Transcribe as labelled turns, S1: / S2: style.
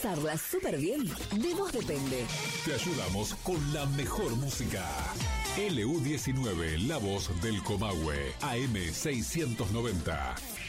S1: pasarla súper bien, de vos depende.
S2: Te ayudamos con la mejor música. LU19, la voz del Comahue, AM690.